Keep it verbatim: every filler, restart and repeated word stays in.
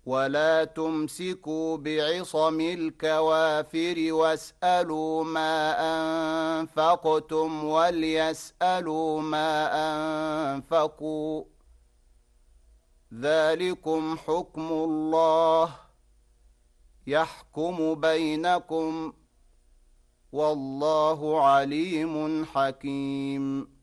ولا تمسكوا بعصم الكوافر واسألوا ما أنفقتم وليسألوا ما أنفقوا ذلكم حكم الله يحكم بينكم والله عليم حكيم